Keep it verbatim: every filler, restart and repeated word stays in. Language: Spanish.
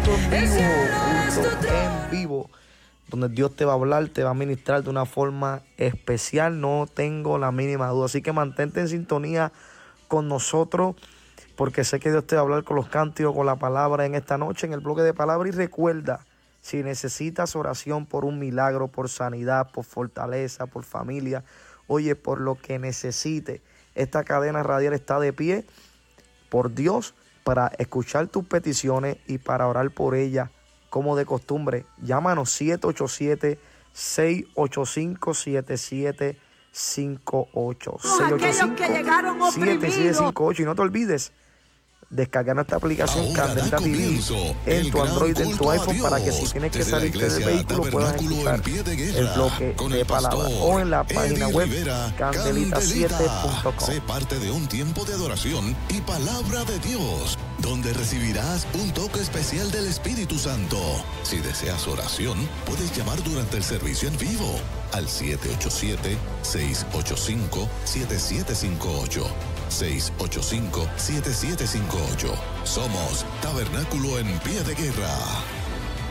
culto en vivo, culto en vivo, donde Dios te va a hablar, te va a ministrar de una forma especial, no tengo la mínima duda. Así que mantente en sintonía con nosotros, porque sé que Dios te va a hablar con los cánticos, con la palabra en esta noche, en el bloque de palabra. Y recuerda, si necesitas oración por un milagro, por sanidad, por fortaleza, por familia, oye, por lo que necesite, esta cadena radial está de pie por Dios para escuchar tus peticiones y para orar por ellas como de costumbre. Llámanos siete ocho siete, seis ocho cinco, siete siete cinco ocho. seis ocho cinco, siete siete cinco ocho. Y no te olvides descargar nuestra aplicación Candela T V en tu Android, en tu iPhone, para que si tienes que salirte del vehículo puedas escuchar el bloque de palabra, o en la página web candelita siete punto com. Sé parte de un tiempo de adoración y palabra de Dios, donde recibirás un toque especial del Espíritu Santo. Si deseas oración, puedes llamar durante el servicio en vivo al siete ocho siete, seis ocho cinco, siete siete cinco ocho. seis ocho cinco, siete siete cinco ocho. Somos Tabernáculo en Pie de Guerra.